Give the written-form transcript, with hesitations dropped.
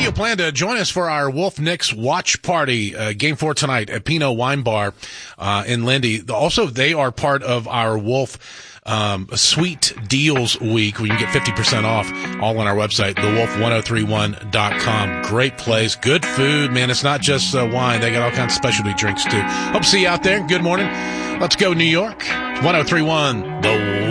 you plan to join us for our Wolf Knicks watch party, Game 4 tonight at Pinot Wine Bar in Lindy. Also, they are part of our Wolf Sweet Deals Week, where you can get 50% off, all on our website, thewolf1031.com. Great place, good food, man. It's not just wine. They got all kinds of specialty drinks, too. Hope to see you out there. Good morning. Let's go, New York. 1031, The